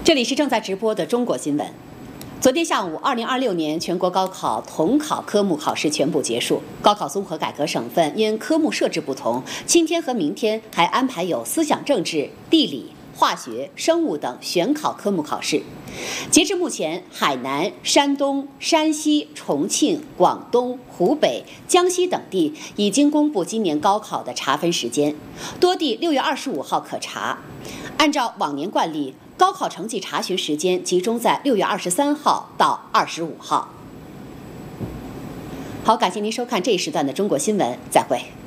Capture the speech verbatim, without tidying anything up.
这里是正在直播的中国新闻。昨天下午，二零二六年全国高考统考科目考试全部结束。高考综合改革省份因科目设置不同，今天和明天还安排有思想政治、地理、化学、生物等选考科目考试。截至目前，海南、山东、山西、重庆、广东、湖北、江西等地已经公布今年高考的查分时间，多地六月二十五号可查。按照往年惯例，高考成绩查询时间集中在六月二十三号到二十五号。好，感谢您收看这一时段的中国新闻，再会。